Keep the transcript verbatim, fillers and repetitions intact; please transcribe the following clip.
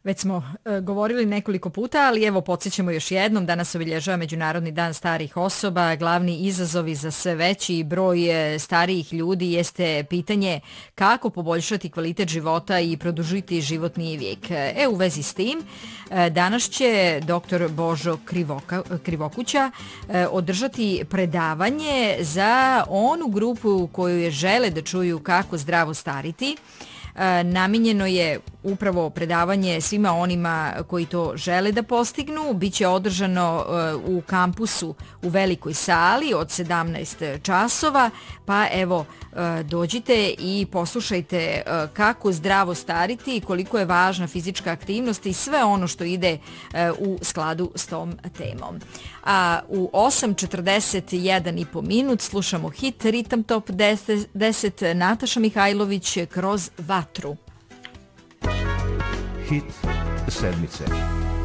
Već smo e, govorili nekoliko puta, ali evo podsjećamo još jednom, danas obilježava Međunarodni dan starih osoba. Glavni izazovi za sve veći broj e, starijih ljudi jeste pitanje kako poboljšati kvalitet života i produžiti životni vijek. E, u vezi s tim, e, danas će doktor Božo Krivoka, Krivokuća e, održati predavanje za onu grupu koju je žele da čuju kako zdravo stariti. E, namijenjeno je upravo predavanje svima onima koji to žele da postignu. Biće održano e, u kampusu u velikoj sali od sedamnaest časova, pa evo e, dođite i poslušajte e, kako zdravo stariti, koliko je važna fizička aktivnost i sve ono što ide e, u skladu s tom temom. A u osam četrdeset jedan i po minut slušamo hit Ritam Top deset, Nataša Mihajlović Kroz vatru. Hit sedmice.